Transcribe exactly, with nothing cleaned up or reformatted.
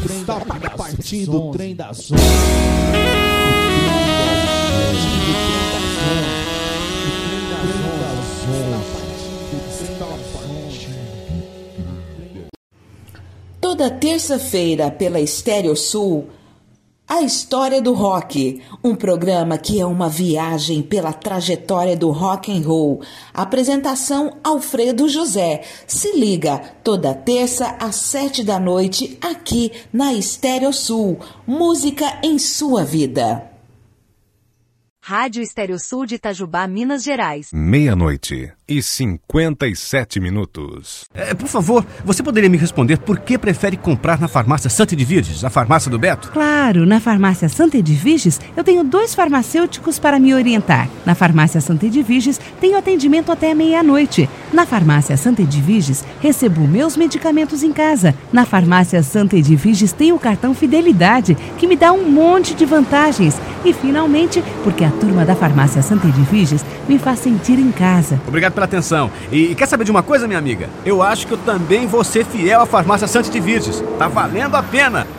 Está partindo o trem das onze. Toda terça-feira pela Estéreo Sul, A História do Rock, um programa que é uma viagem pela trajetória do rock and roll. Apresentação Alfredo José. Se liga, toda terça às sete da noite, aqui na Estéreo Sul. Música em sua vida. Rádio Estéreo Sul de Itajubá, Minas Gerais. Meia-noite e cinquenta e sete minutos. É, por favor, você poderia me responder por que prefere comprar na farmácia Santa Edviges, a farmácia do Beto? Claro, na farmácia Santa Edviges eu tenho dois farmacêuticos para me orientar. Na farmácia Santa Edviges tenho atendimento até meia-noite. Na farmácia Santa Edviges recebo meus medicamentos em casa. Na farmácia Santa Edviges tenho o cartão Fidelidade, que me dá um monte de vantagens. E finalmente, porque a turma da farmácia Santa Edviges me faz sentir em casa. Obrigado pela atenção. E, e quer saber de uma coisa, minha amiga? Eu acho que eu também vou ser fiel à farmácia Santa Edviges. Tá valendo a pena.